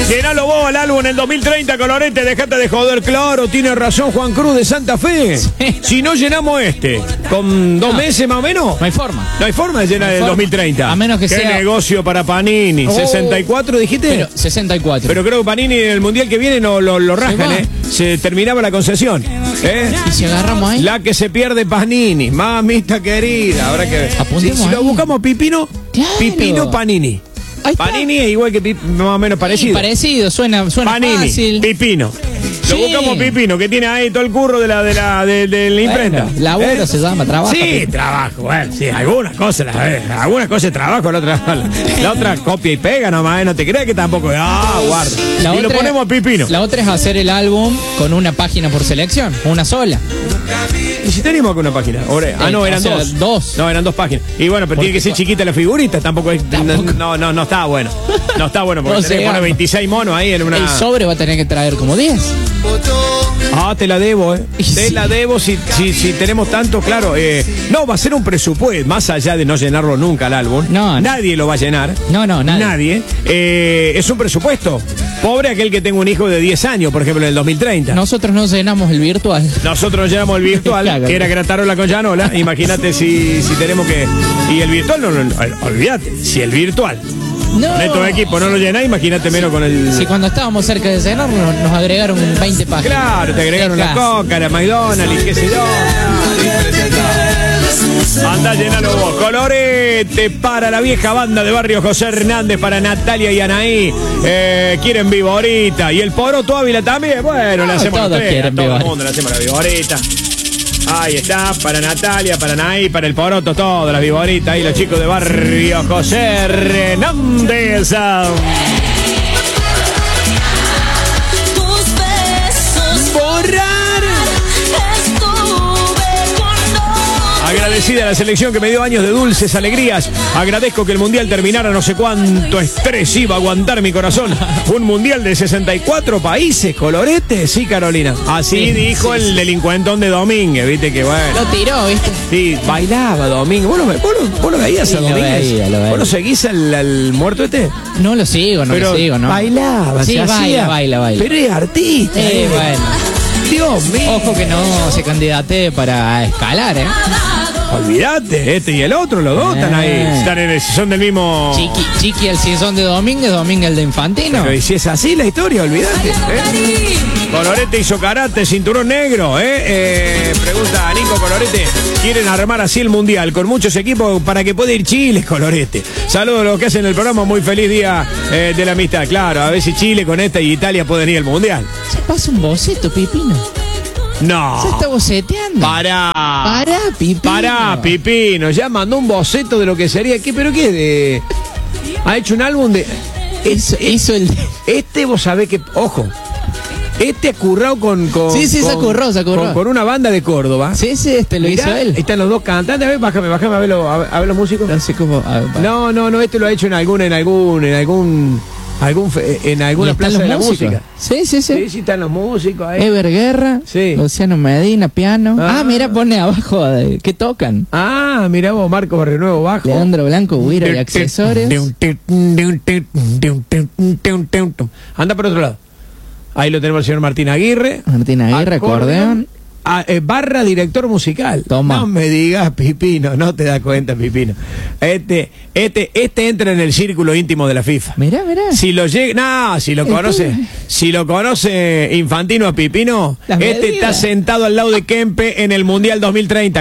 Llenalo vos al álbum en el 2030, Colorete, dejate de joder. Claro, tiene razón Juan Cruz de Santa Fe. Sí. Si no llenamos con 2 meses más o menos, No hay forma. no hay forma de llenar el 2030. A menos que ¿Qué sea... negocio para Panini? Oh. 64 dijiste. Pero 64. Pero creo que Panini en el mundial que viene no lo rascan, va. Se terminaba la concesión. ¿Y si agarramos ahí? La que se pierde Panini, mamita querida. Habrá que ver. Apuntemos Si lo ahí. buscamos Pipino, Claro. Pipino Panini. Ahí está. Panini es igual que más o menos parecido. Sí, parecido, suena Panini, fácil. Pipino. Sí. Lo buscamos Pipino, que tiene ahí todo el curro de la imprenta. Bueno, laburo se llama, trabajo. Sí, trabajo, bueno, sí, algunas cosas es trabajo, la otra copia y pega nomás, no te creas que tampoco. Guarda. La Y lo otra- ponemos a Pipino. La otra es hacer el álbum con una página por selección, una sola. ¿Y si tenemos alguna página? No, eran o sea, dos. dos. No, eran 2 páginas. Y bueno, pero tiene que ser chiquita la figurita, tampoco es. Tampoco. No está bueno. No está bueno, porque No tenés que sé, poner 26 monos ahí en una. El sobre va a tener que traer como 10. Te la debo, Y Te sí. la debo si tenemos tanto, claro. No, va a ser un presupuesto, más allá de no llenarlo nunca el álbum. No. Nadie lo va a llenar. No, nadie. Es un presupuesto. Pobre aquel que tenga un hijo de 10 años, por ejemplo, en el 2030. Nosotros no llenamos el virtual. Nosotros llenamos el virtual, Claro. que era Gratarola con Llanola. Imagínate si tenemos que. Y el virtual, olvídate. Si el virtual No. con estos equipos no lo llena, imagínate menos con el. Si cuando estábamos cerca de cenar nos agregaron 20 páginas. Claro, te agregaron la Claro. Coca, la McDonald's y qué sé yo. Anda, llenalo vos. Colorete para la vieja banda de Barrio José Hernández, para Natalia y Anaí. Quieren Viborita. Y el Poroto Ávila también. Bueno, le hacemos todos los tres. A quieren todo el Viborita. mundo le hacemos la Viborita. Ahí está, para Natalia, para Anaí, para el Poroto, todas las Viboritas. Ahí los chicos de Barrio José Hernández. Tus besos Borrar. estuve con otro. Agradecida a la selección que me dio años de dulces alegrías. Agradezco que el mundial terminara, no sé cuánto estrés iba a aguantar mi corazón. Un mundial de 64 países, Colorete. Sí, Carolina. Así Sí, dijo sí, el sí. delincuentón de Domínguez, viste que bueno. Lo tiró, ¿viste? Sí, bailaba Domínguez. ¿Vos lo veías Sí, a lo Domínguez? veía, lo veía. ¿Vos lo seguís al muerto este? No lo sigo, Pero lo sigo, ¿no? bailaba, Sí, se hacía. baila. Pero es artista. Bueno. Dios mío. Ojo que no se candidate para escalar, ¿eh? Olvídate, este y el otro, los dos están ahí. Son del mismo. Chiqui el sillón de Domínguez el de Infantino. Pero y si es así la historia, olvídate. Colorete hizo karate, cinturón negro, pregunta a Nico Colorete. Quieren armar así el mundial con muchos equipos para que pueda ir Chile, Colorete. Saludos a los que hacen el programa, muy feliz día de la amistad. Claro, a ver si Chile con esta y Italia pueden ir al mundial. Se pasa un boceto, Pipino. No. Se está boceteando. Pará, Pipino. Pipino. Ya mandó un boceto de lo que sería. ¿Pero qué? Ha hecho un álbum de. Hizo el... Vos sabés que. Ojo. Ha currado con. Sí, se curró. Con una banda de Córdoba. Sí, lo Mirá, hizo él. Están los dos cantantes. A ver, bájame a ver los músicos. No sé cómo... No, este lo ha hecho en alguna plaza de la música. Sí. Sí, están los músicos ahí. Ever Guerra, Sí. Luciano Medina, piano. Ah. Mira, pone abajo ¿qué tocan? Mirá vos, Marco Barrio Nuevo bajo. Leandro Blanco, Guira y accesorios. Anda por otro lado. Ahí lo tenemos al señor Martín Aguirre. Martín Aguirre, acordeón. Barra director musical. Toma. No me digas, Pipino, no te das cuenta, Pipino. Este entra en el círculo íntimo de la FIFA. Mirá. Si lo conoce Infantino a Pipino, Las está medidas. sentado al lado de Kempe en el Mundial 2030.